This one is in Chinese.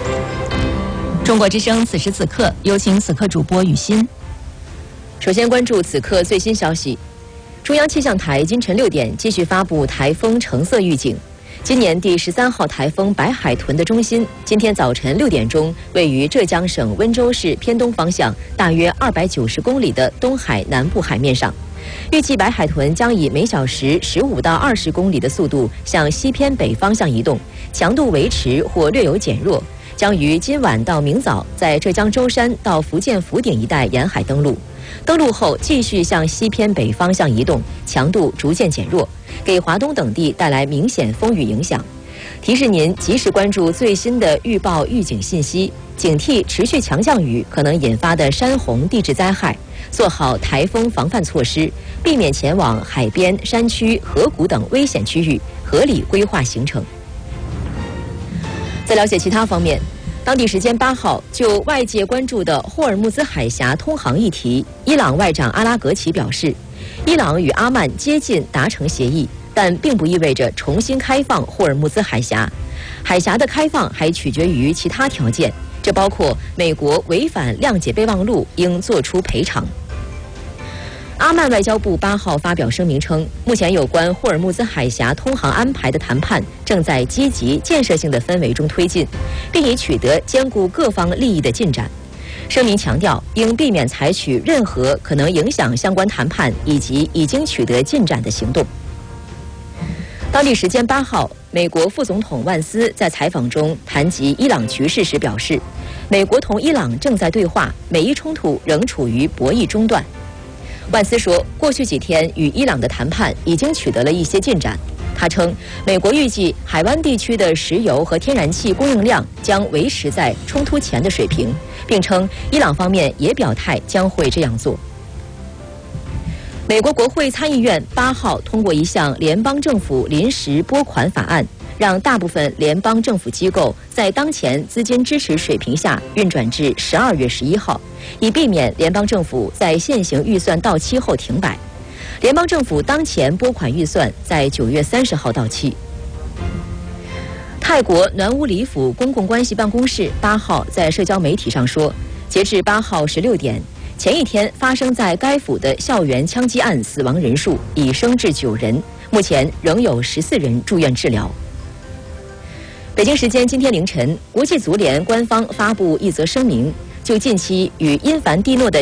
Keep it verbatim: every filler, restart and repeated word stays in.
中国之声此时此刻，有请此刻主播雨欣。 首先关注此刻最新消息，中央气象台今晨六点继续发布台风橙色预警。今年第十三号台风白海豚的中心，今天早晨六点钟位于浙江省温州市偏东方向大约二百九十公里的东海南部海面上。预计白海豚将以每小时十五到二十公里的速度向西偏北方向移动，强度维持或略有减弱，将于今晚到明早在浙江舟山到福建福鼎一带沿海登陆。登陆后继续向西偏北方向移动，强度逐渐减弱，给华东等地带来明显风雨影响。提示您及时关注最新的预报预警信息，警惕持续强降雨可能引发的山洪地质灾害，做好台风防范措施，避免前往海边、山区、河谷等危险区域，合理规划行程。在了解其他方面，当地时间八号，就外界关注的霍尔木兹海峡通航议题，伊朗外长阿拉格齐表示，伊朗与阿曼接近达成协议，但并不意味着重新开放霍尔木兹海峡。海峡的开放还取决于其他条件，这包括美国违反谅解备忘录应作出赔偿。阿曼外交部八号发表声明称，目前有关霍尔木兹海峡通航安排的谈判正在积极建设性的氛围中推进，并已取得兼顾各方利益的进展。声明强调，应避免采取任何可能影响相关谈判以及已经取得进展的行动。当地时间八号，美国副总统万斯在采访中谈及伊朗局势时表示，美国同伊朗正在对话，每一冲突仍处于博弈中段。万斯说，过去几天与伊朗的谈判已经取得了一些进展。他称，美国预计海湾地区的石油和天然气供应量将维持在冲突前的水平，并称伊朗方面也表态将会这样做。美国国会参议院八号通过一项联邦政府临时拨款法案，让大部分联邦政府机构在当前资金支持水平下运转至十二月十一号，以避免联邦政府在现行预算到期后停摆。联邦政府当前拨款预算在九月三十号到期。泰国南乌里府公共关系办公室八号在社交媒体上说，截至八号十六点，前一天发生在该府的校园枪击案死亡人数已升至九人，目前仍有十四人住院治疗。北京时间今天凌晨，国际足联官方发布一则声明，就近期与因凡蒂诺的